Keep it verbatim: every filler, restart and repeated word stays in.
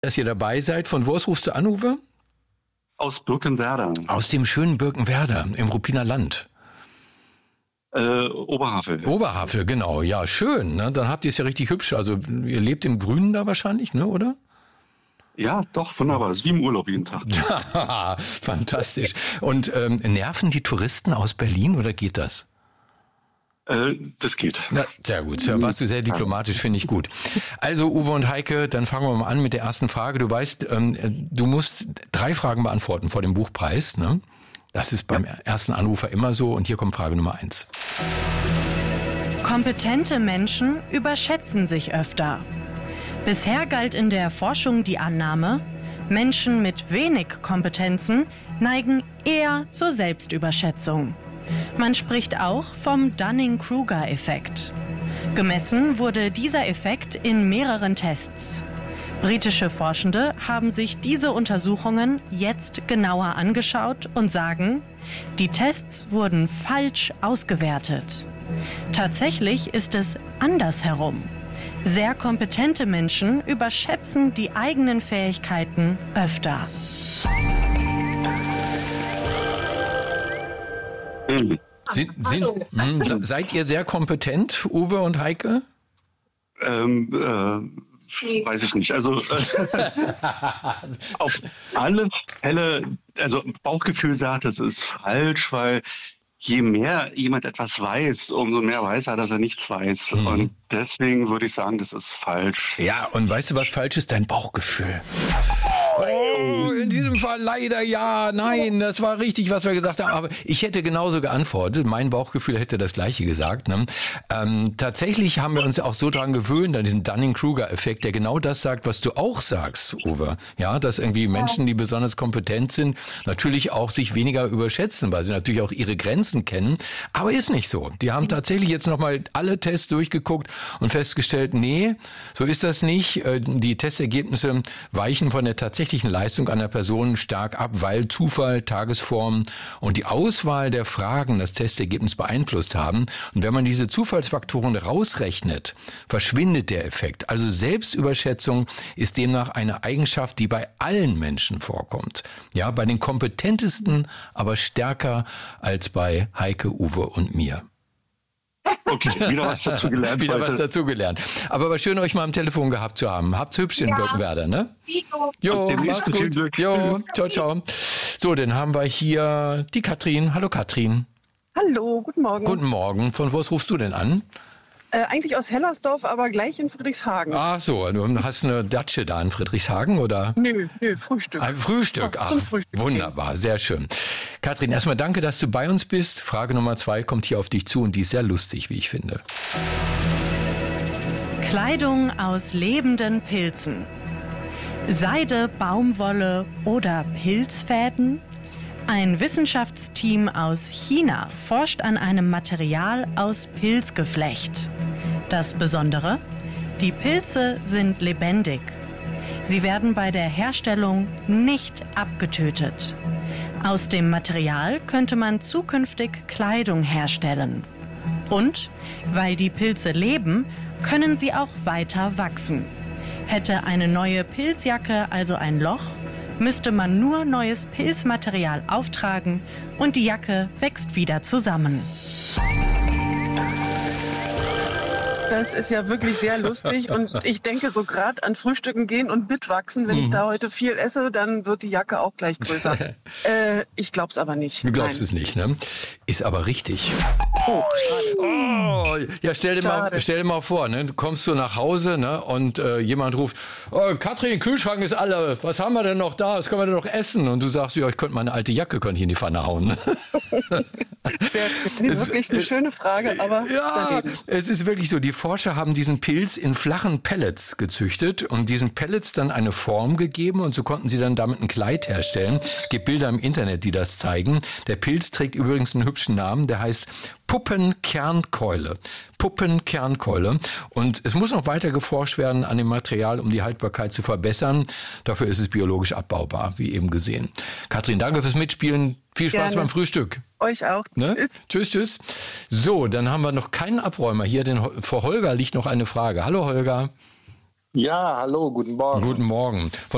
Dass ihr dabei seid. Von wo aus rufst du an, Uwe? Aus Birkenwerder. Aus dem schönen Birkenwerder im Ruppiner Land. Äh, Oberhavel. Oberhavel, genau. Ja, schön. Ne? Dann habt ihr es ja richtig hübsch. Also ihr lebt im Grünen da wahrscheinlich, ne, oder? Ja, doch, wunderbar. Das ist wie im Urlaub jeden Tag. Fantastisch. Und ähm, nerven die Touristen aus Berlin oder geht das? Äh, das geht. Na, sehr gut. Da warst du sehr diplomatisch, finde ich gut. Also Uwe und Heike, dann fangen wir mal an mit der ersten Frage. Du weißt, ähm, du musst drei Fragen beantworten vor dem Buchpreis, ne? Das ist beim ja. ersten Anrufer immer so. Und hier kommt Frage Nummer eins. Kompetente Menschen überschätzen sich öfter. Bisher galt in der Forschung die Annahme, Menschen mit wenig Kompetenzen neigen eher zur Selbstüberschätzung. Man spricht auch vom Dunning-Kruger-Effekt. Gemessen wurde dieser Effekt in mehreren Tests. Britische Forschende haben sich diese Untersuchungen jetzt genauer angeschaut und sagen, die Tests wurden falsch ausgewertet. Tatsächlich ist es andersherum. Sehr kompetente Menschen überschätzen die eigenen Fähigkeiten öfter. Sind, sind, mh, seid ihr sehr kompetent, Uwe und Heike? Ähm, äh, weiß ich nicht. Also äh, auf alle Fälle, also Bauchgefühl sagt, es ist falsch, weil je mehr jemand etwas weiß, umso mehr weiß er, dass er nichts weiß. Mhm. Und deswegen würde ich sagen, das ist falsch. Ja, und weißt du, was falsch ist? Dein Bauchgefühl. Oh, in diesem Fall leider ja, nein, das war richtig, was wir gesagt haben. Aber ich hätte genauso geantwortet. Mein Bauchgefühl hätte das Gleiche gesagt. Ne? Ähm, tatsächlich haben wir uns auch so dran gewöhnt, an diesen Dunning-Kruger-Effekt, der genau das sagt, was du auch sagst, Uwe. Ja, dass irgendwie Menschen, die besonders kompetent sind, natürlich auch sich weniger überschätzen, weil sie natürlich auch ihre Grenzen kennen. Aber ist nicht so. Die haben tatsächlich jetzt nochmal alle Tests durchgeguckt und festgestellt, nee, so ist das nicht. Die Testergebnisse weichen von der tatsächlichen Leistung einer Person stark ab, weil Zufall, Tagesform und die Auswahl der Fragen das Testergebnis beeinflusst haben. Und wenn man diese Zufallsfaktoren rausrechnet, verschwindet der Effekt. Also Selbstüberschätzung ist demnach eine Eigenschaft, die bei allen Menschen vorkommt. Ja, bei den kompetentesten, aber stärker als bei Heike, Uwe und mir. Okay, wieder was dazu gelernt. wieder heute. was dazu gelernt. Aber war schön, euch mal am Telefon gehabt zu haben. Habt's hübsch in ja. Birkenwerder, ne? Jo, macht's gut. Jo, ciao, ciao. So, dann haben wir hier die Katrin. Hallo Katrin. Hallo, guten Morgen. Guten Morgen. Von wo aus rufst du denn an? Äh, eigentlich aus Hellersdorf, aber gleich in Friedrichshagen. Ach so, du hast eine Datsche da in Friedrichshagen, oder? Nö, nö, Frühstück. Ein Frühstück, ach, zum Frühstück. Wunderbar, sehr schön. Katrin, erstmal danke, dass du bei uns bist. Frage Nummer zwei kommt hier auf dich zu und die ist sehr lustig, wie ich finde. Kleidung aus lebenden Pilzen. Seide, Baumwolle oder Pilzfäden? Ein Wissenschaftsteam aus China forscht an einem Material aus Pilzgeflecht. Das Besondere? Die Pilze sind lebendig. Sie werden bei der Herstellung nicht abgetötet. Aus dem Material könnte man zukünftig Kleidung herstellen. Und, weil die Pilze leben, können sie auch weiter wachsen. Hätte eine neue Pilzjacke also ein Loch, müsste man nur neues Pilzmaterial auftragen und die Jacke wächst wieder zusammen. Das ist ja wirklich sehr lustig und ich denke so gerade an Frühstücken gehen und mitwachsen. Wenn mhm. ich da heute viel esse, dann wird die Jacke auch gleich größer. äh, ich glaub's aber nicht. Du glaubst Nein. es nicht, ne? Ist aber richtig. Oh, schade. Oh, ja, stell dir, mal, stell dir mal vor, ne? Du kommst so nach Hause, ne? Und äh, jemand ruft, oh, Katrin, Kühlschrank ist alle, was haben wir denn noch da? Das können wir denn noch essen? Und du sagst, ja, ich könnte meine alte Jacke könnte ich in die Pfanne hauen. Das ist wirklich eine schöne Frage, aber ja, daneben. Es ist wirklich so, die Forscher haben diesen Pilz in flachen Pellets gezüchtet und diesen Pellets dann eine Form gegeben und so konnten sie dann damit ein Kleid herstellen. Es gibt Bilder im Internet, die das zeigen. Der Pilz trägt übrigens einen hübschen Namen, der heißt Puppenkernkeule. Puppenkernkeule. Und es muss noch weiter geforscht werden an dem Material, um die Haltbarkeit zu verbessern. Dafür ist es biologisch abbaubar, wie eben gesehen. Katrin, danke fürs Mitspielen. Viel Spaß Gerne. beim Frühstück. Euch auch. Ne? Tschüss. Tschüss, tschüss. So, dann haben wir noch keinen Abräumer hier, denn vor Holger liegt noch eine Frage. Hallo Holger. Ja, hallo, guten Morgen. Guten Morgen. Von